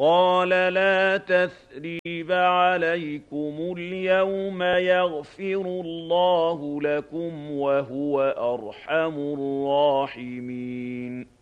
قال لا تثريب عليكم اليوم يغفر الله لكم وهو أرحم الراحمين